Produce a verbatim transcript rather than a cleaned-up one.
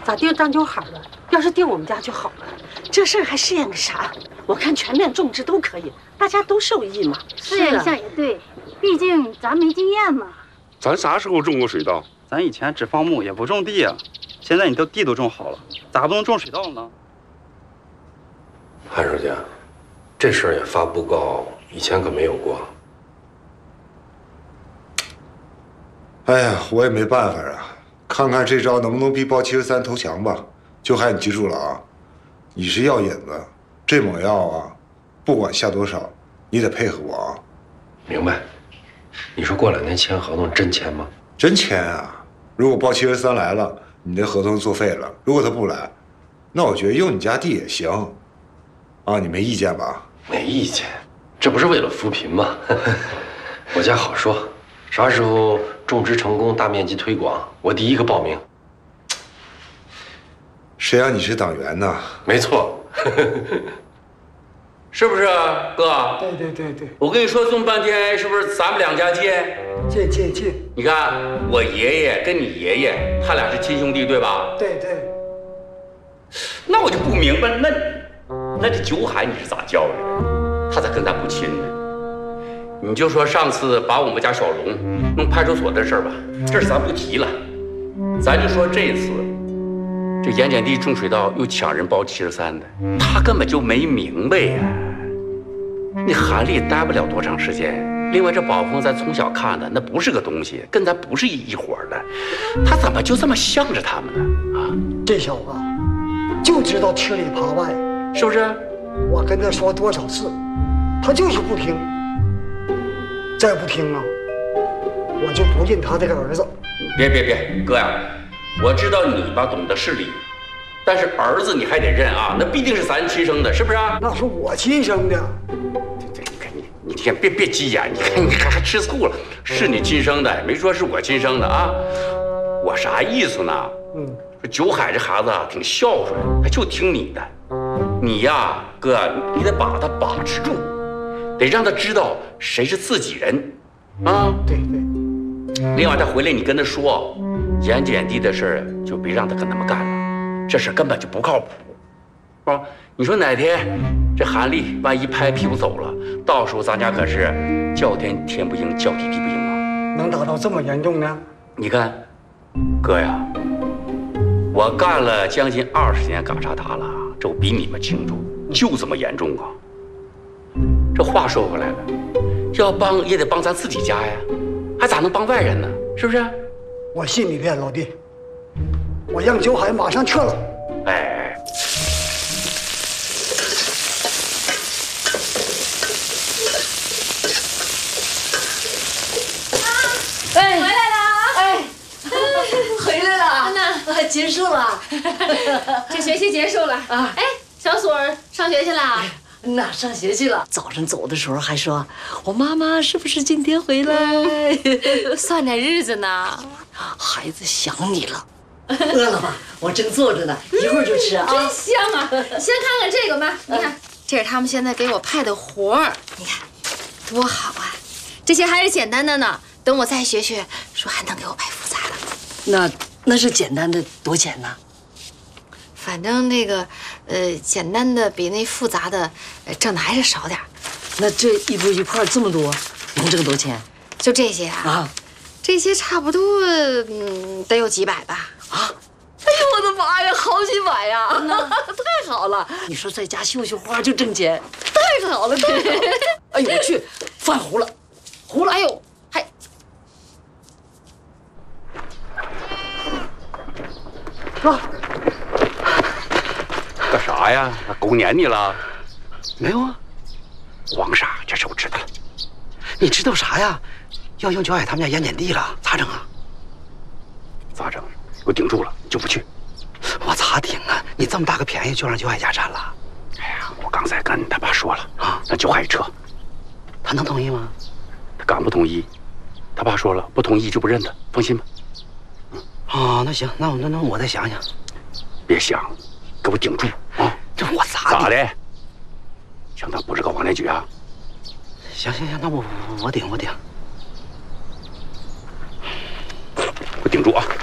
咋定张九海了？要是定我们家就好了。这事儿还试验个啥？我看全面种植都可以，大家都受益嘛。 试验一下也对，毕竟咱没经验嘛。 咱啥时候种过水稻？ 咱以前只放牧也不种地啊，现在你都地都种好了，咋不能种水稻呢？ 韩书记，这事儿也发布告，以前可没有过。 哎呀，我也没办法啊，看看这招能不能逼包七十三投降吧。就喊你记住了啊，你是药引子，这猛药啊，不管下多少，你得配合我啊。 明白。你说过两天签合同真签吗？ 真签啊！如果包七十三来了，你这合同作废了；如果他不来，那我觉得用你家地也行。啊，你没意见吧？ 没意见，这不是为了扶贫吗？我家好说，啥时候种植成功、大面积推广，我第一个报名。 谁让你是党员呢？ 没错， 是不是啊，哥？ 对对对对， 我跟你说这么半天，是不是咱们两家近？ 近近近。 你看，我爷爷跟你爷爷，他俩是亲兄弟，对吧？ 对对。 那我就不明白，那那这九海你是咋教育的？他咋跟咱不亲呢？你就说上次把我们家小龙弄派出所的事儿吧，这事咱不提了，咱就说这次。这盐碱地种水稻又抢人包七十三的，他根本就没明白呀。那韩立待不了多长时间。另外，这宝峰咱从小看的那不是个东西，跟咱不是一伙的，他怎么就这么向着他们呢？啊， 这小子就知道吃里扒外， 是不是？ 我跟他说多少次，他就是不听。再不听啊，我就不认他这个儿子。 别别别，哥呀！我知道你吧懂得事理，但是儿子你还得认啊，那必定是咱亲生的，是不是啊？ 那是我亲生的。 对对，你看你，你先别别急眼，你看你看还吃醋了，是你亲生的，没说是我亲生的啊。我啥意思呢？嗯，说九海这孩子啊挺孝顺，他就听你的。你呀，哥，你得把他把持住，得让他知道谁是自己人，啊。 对对。 另外，他回来你跟他说。盐碱地的事儿就别让他跟他们干了，这事根本就不靠谱，是吧？你说哪天这韩立万一拍屁股走了，到时候咱家可是叫天天不应，叫地地不应啊！ 能打到这么严重呢？ 你看，哥呀，我干了将近二十年嘎查达了，这我比你们清楚，就这么严重啊！这话说回来了，要帮也得帮咱自己家呀，还咋能帮外人呢？是不是？ 我信你的，老弟。我让九海马上撤了。 哎， 哎，回来了！哎，回来了！安娜，结束了， 这学期结束了啊！哎，小锁上学去了？ 那上学去了。早上走的时候还说：“我妈妈是不是今天回来？” 算点日子呢。 孩子想你了，饿了吧？我正做着呢，一会儿就吃啊。 真香啊！你先看看这个吧，你看，这是他们现在给我派的活儿，你看多好啊！这些还是简单的呢，等我再学学，说还能给我派复杂的。 那那是简单的多钱呢？ 反正那个，呃，简单的比那复杂的，呃，挣的还是少点。 那这一步一块这么多，能挣多少钱？ 就这些啊？啊。这些差不多，嗯，得有几百吧。 啊！哎呦我的妈呀，好几百呀！太好了！你说在家绣绣花就挣钱，太好了，太好了！哎呦我去，饭糊了，糊了！哎呦，还哥，干啥呀？狗撵你了？ 没有啊。 黄傻，这事我知道了。 你知道啥呀？要用九海他们家盐碱地了，咋整啊？ 咋整？我顶住了，就不去。 我咋顶啊？你这么大个便宜就让九海家占了？ 哎呀，我刚才跟他爸说了啊，让九海撤。 他能同意吗？ 他敢不同意？他爸说了，不同意就不认他，放心吧。 嗯。哦，那行，那我那那我再想想。 别想，给我顶住啊！ 这我咋咋的？想当不是个王连举啊？ 行行行，那我我顶我顶。 我顶住啊！